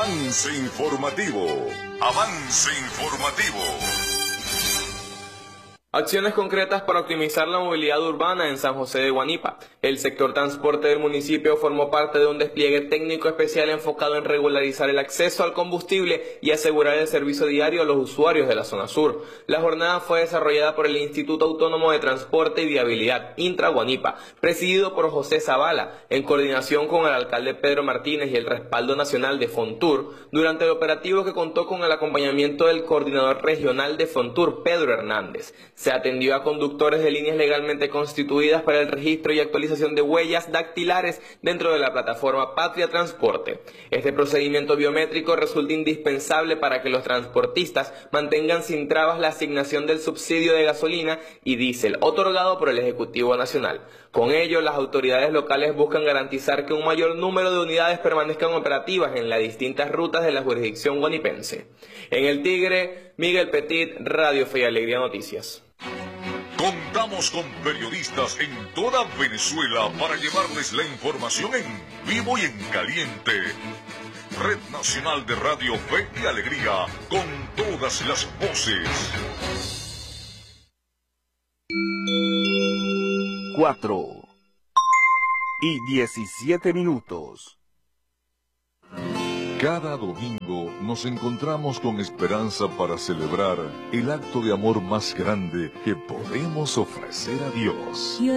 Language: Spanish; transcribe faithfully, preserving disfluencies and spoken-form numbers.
Avance informativo. Avance informativo. Acciones concretas para optimizar la movilidad urbana en San José de Guanipa. El sector transporte del municipio formó parte de un despliegue técnico especial enfocado en regularizar el acceso al combustible y asegurar el servicio diario a los usuarios de la zona sur. La jornada fue desarrollada por el Instituto Autónomo de Transporte y Viabilidad, Intra Guanipa, presidido por José Zavala, en coordinación con el alcalde Pedro Martínez y el respaldo nacional de Fontur, durante el operativo que contó con el acompañamiento del coordinador regional de Fontur, Pedro Hernández. Se atendió a conductores de líneas legalmente constituidas para el registro y actualización de huellas dactilares dentro de la plataforma Patria Transporte. Este procedimiento biométrico resulta indispensable para que los transportistas mantengan sin trabas la asignación del subsidio de gasolina y diésel otorgado por el Ejecutivo Nacional. Con ello, las autoridades locales buscan garantizar que un mayor número de unidades permanezcan operativas en las distintas rutas de la jurisdicción guanipense. En El Tigre, Miguel Petit, Radio Fe y Alegría Noticias. Contamos con periodistas en toda Venezuela para llevarles la información en vivo y en caliente. Red Nacional de Radio Fe y Alegría, con todas las voces. Cuatro y diecisiete minutos. Cada domingo nos encontramos con esperanza para celebrar el acto de amor más grande que podemos ofrecer a Dios.